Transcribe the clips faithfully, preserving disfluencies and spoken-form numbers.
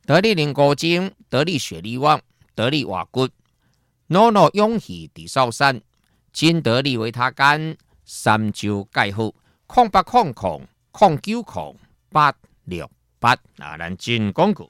得力零高精、得力雪力旺、得力瓦骨、诺诺永喜地少山、金得力维他干、三周钙好，空八空空空九空八六八啊，咱进广告。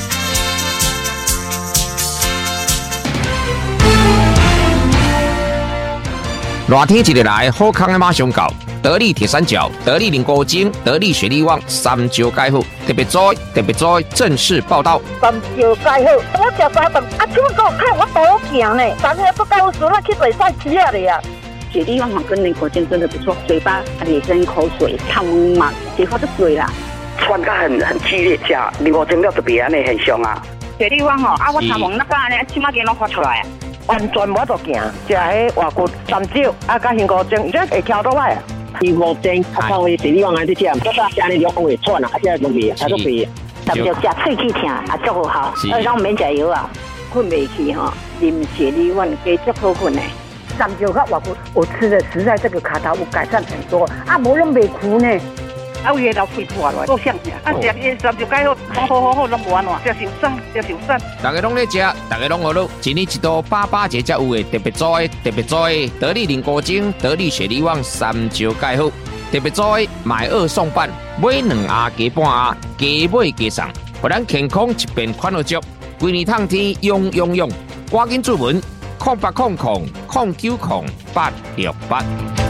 热天一日来，好康的马上到。得力铁三角、得力零高精、得力雪力旺三九钙好，特别在特别在正式报道。 三九钙好，我食三顿，啊，请问给我看我多行呢？昨天不该我输了去比赛吃了的呀。 雪力旺跟零高精真的不错，嘴巴也生口水，汤嘛，结果就水啦。 穿得很很激烈，吃零高精了特别安尼很凶啊。 雪力旺吼，啊，我头毛那个安尼，起码给拢发出来啊。 完全无得行，食迄外骨三少，啊，甲零高精，这会翘倒来啊。 零高精较靠迄雪力旺安尼吃，不过吃安尼就会喘啊，啊，这容易啊，都肥。 三少食喙齿疼，啊，足好好，而且免食药啊，困袂去吼，啉雪力旺加足好困的。 三少甲外骨，我吃的实在这个卡头有改善很多，啊，无拢袂苦呢。 啊，有老肺破了，够香的。啊，食伊三少钙好，好好好好，拢无安怎，食伤伤，食伤伤。 大家拢在吃，大家拢好乐。一年一度八八节才有的特别在特别在得力零高精、得力雪力旺三少钙好，特别在买二送半，买两盒加半盒，加买加送，互咱健康一边款好足。规年烫天用用用，赶紧注文空八空空空九空八六八。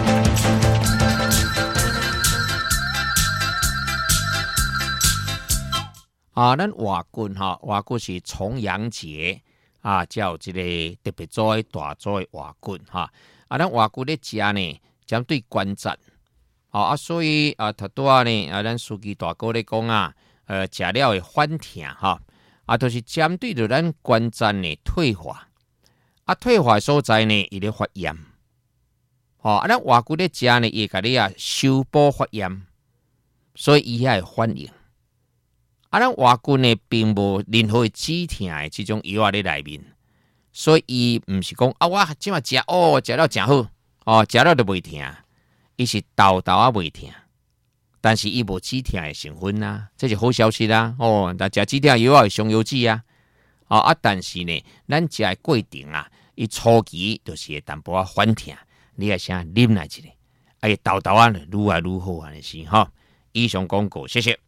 啊，咱外骨哈，外骨是重阳节啊，叫这个特别做大做外骨哈。啊，咱外骨咧食呢，针对关节，哦啊，所以啊，头拄呢啊，咱书记大哥咧讲啊，呃，食了会反疼哈，啊，都、就是针对着咱关节呢退化，啊，退化所在呢，伊咧发炎，哦，啊，咱外骨咧食呢，伊甲你啊修补发炎，所以伊遐会反应。啊，咱外骨呢，并无任何止疼的这种药啊咧内面，所以伊毋是讲啊，我即马食哦，食了真好，哦，食了就袂疼，伊是豆豆啊袂疼，但是伊无止疼的成分啊，这是好消息啦、啊。哦，但食止疼药啊会伤腰子啊，哦啊，但是呢，咱食的过程啊，伊初期就是会淡薄仔反疼，你也先啉来一个，哎，豆豆啊，愈来愈好安尼是哈。以上广告，谢谢。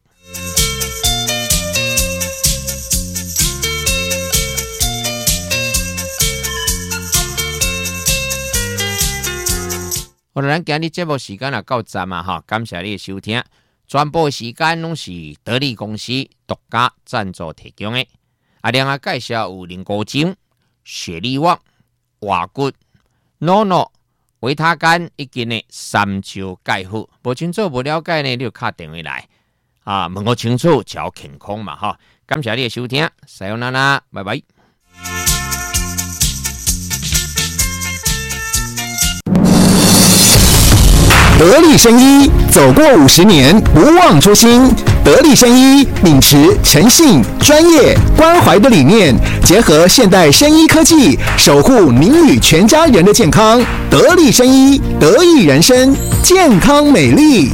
好了，咱今日节目时间也到站啊哈，感谢你的收听。全部时间拢是得力公司独家赞助提供的。啊，另外介绍有零高精、雪力旺、瓦骨、诺诺、维他干以及呢三少钙好。无清楚、无了解呢，你就打电话来啊，问我清楚，才健康嘛哈。感谢你的收听，さよなら，拜拜。 得力生医走过五十年，不忘初心。得力生医秉持诚信、专业、关怀的理念，结合现代生医科技，守护您与全家人的健康。得力生医，得益人生，健康美丽。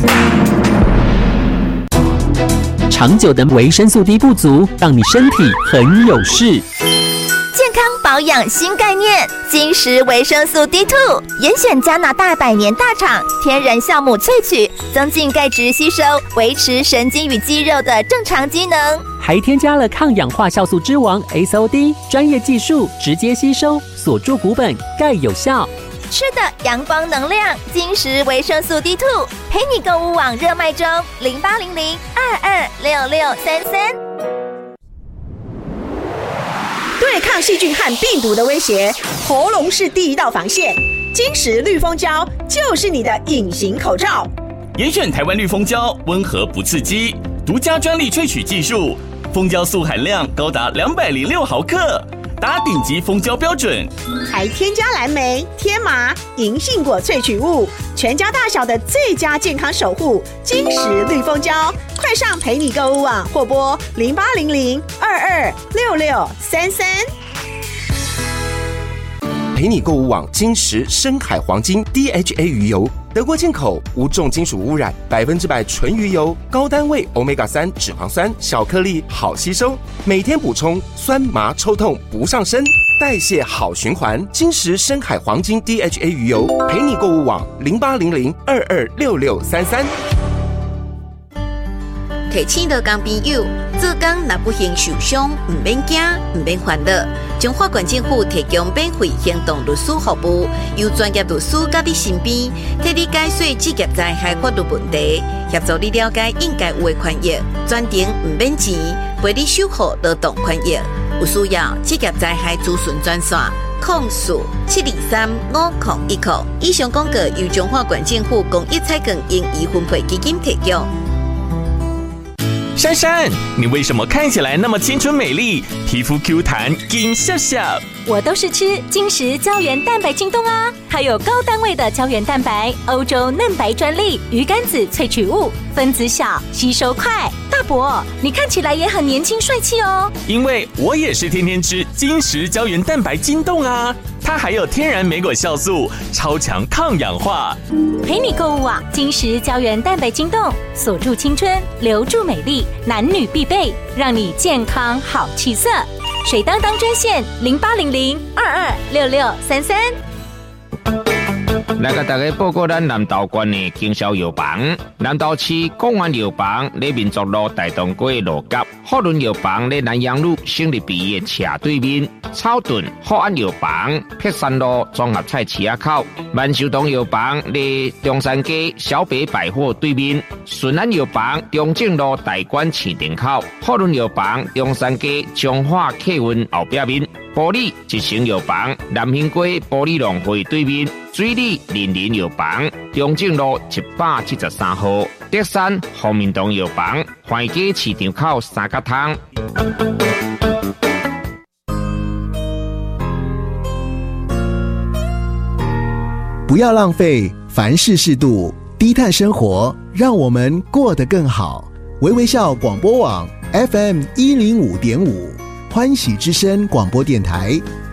长久的维生素 D 不足，让你身体很有事。 健康保养新概念，金石维生素 D 二 严选加拿大百年大厂天然酵母萃取，增进钙质吸收，维持神经与肌肉的正常机能， 还添加了抗氧化酵素之王 S O D 专业技术，直接吸收，锁住骨本，钙有效。 吃的阳光能量，金石维生素 D 二 陪你购物网热卖中，零八零零二二六六三三。 对抗细菌和病毒的威胁，喉咙是第一道防线。金石绿蜂胶就是你的隐形口罩。 严选台湾绿蜂胶，温和不刺激，独家专利萃取技术，蜂胶素含量高达两百零六毫克，达顶级蜂胶标准。 还添加蓝莓、天麻、银杏果萃取物，全家大小的最佳健康守护。金石绿蜂胶，快上陪你购物网或拨零八零零二二六六三三。 陪你购物网金石深海黄金 D H A 鱼油，德国进口，无重金属污染，百分之百纯鱼油，高单位 欧米伽三 脂肪酸，小颗粒好吸收，每天补充，酸麻抽痛不上身，代谢好循环。金石深海黄金 D H A 鱼油，陪你购物网零八零零二二六六三三。 提醒到工朋友，做工若不幸受伤，唔免惊，唔免烦恼。中华县政府提供免费行动律师服务，由专业律师到你身边，替你解说职业灾害法律问题，协助你了解应该有的权益，专程唔免钱，陪你守护劳动权益。有需要职业灾害咨询专线：控诉七二三五零一零。以上广告由中华县政府公益彩券盈余分配基金提供。 珊珊，你为什么看起来那么青春美丽，皮肤 Q 弹，金笑笑？ 我都是吃金石胶原蛋白晶冻啊，它有高单位的胶原蛋白，欧洲嫩白专利，鱼肝子萃取物，分子小，吸收快。大伯，你看起来也很年轻帅气哦。 因为我也是天天吃金石胶原蛋白晶冻啊，它还有天然莓果酵素，超强抗氧化。 陪你购物网金石胶原蛋白晶冻，锁住青春，留住美丽，男女必备，让你健康好气色。水当当专线零八零零二二六六三三。 来甲大家报告咱南投县的经销药房，南投区公安药房在民族路大东街路角，福伦药房在南阳路胜利毕业斜对面，草屯福安药房碧山路综合菜市口，万寿堂药房在中山街小北百货对面，顺安药房中正路大馆市场口，福伦药房中山街中华客运后壁面，玻璃一成药房南兴街玻璃农会对面，水里林林药房中正路一百七十三号，德山福民堂药房环街市场口三角汤。 不要浪费，凡事适度，低碳生活，让我们过得更好。微微笑广播网 F M 一零五点五，欢喜之声广播电台，